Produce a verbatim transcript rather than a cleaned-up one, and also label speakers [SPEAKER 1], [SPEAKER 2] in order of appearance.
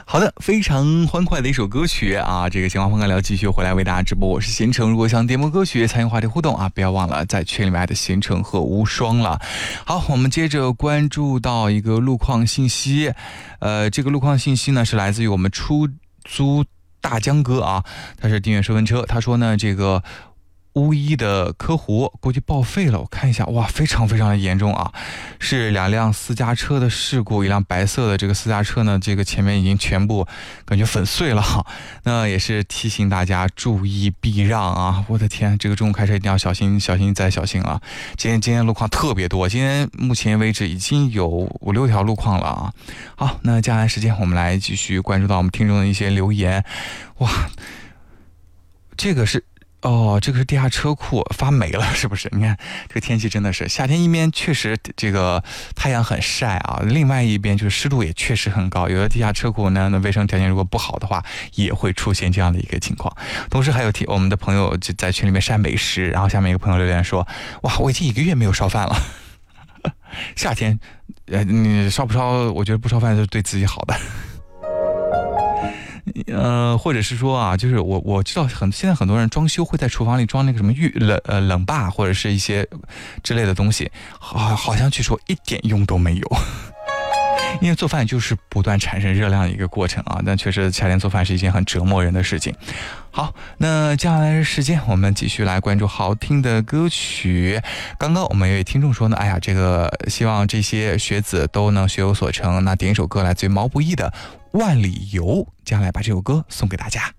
[SPEAKER 1] 好的，非常欢快的一首歌曲啊！这个闲话风干聊继续回来为大家直播，我是贤成。如果想点播歌曲参与话题互动啊，不要忘了在群里面的贤成和无双了。好，我们接着关注到一个路况信息，呃，这个路况信息呢是来自于我们出租大江哥啊，他是订阅收分车，他说呢这个。乌一的科湖估计报废了，我看一下，哇，非常非常的严重啊！是两辆私家车的事故，一辆白色的这个私家车呢，这个前面已经全部感觉粉碎了哈。那也是提醒大家注意避让啊！我的天，这个中午开车一定要小心，小心再小心啊！今天今天路况特别多，今天目前为止已经有五六条路况了啊。好，那接下来时间我们来继续关注到我们听众的一些留言，哇，这个是。哦，这个是地下车库发霉了，是不是？你看这个天气真的是夏天，一边确实这个太阳很晒啊，另外一边就是湿度也确实很高。有的地下车库呢，那卫生条件如果不好的话，也会出现这样的一个情况。同时还有我们的朋友就在群里面晒美食，然后下面一个朋友留言说：“哇，我已经一个月没有烧饭了。”夏天，呃，你烧不烧？我觉得不烧饭是对自己好的。呃，或者是说啊，就是我我知道很现在很多人装修会在厨房里装那个什么预冷呃冷霸或者是一些之类的东西，好好像据说一点用都没有。因为做饭就是不断产生热量的一个过程啊，但确实夏天做饭是一件很折磨人的事情。好，那接下来的时间我们继续来关注好听的歌曲。刚刚我们有位听众说呢，哎呀，这个希望这些学子都能学有所成，那点一首歌来自于毛不易的《万里游》，接下来把这首歌送给大家。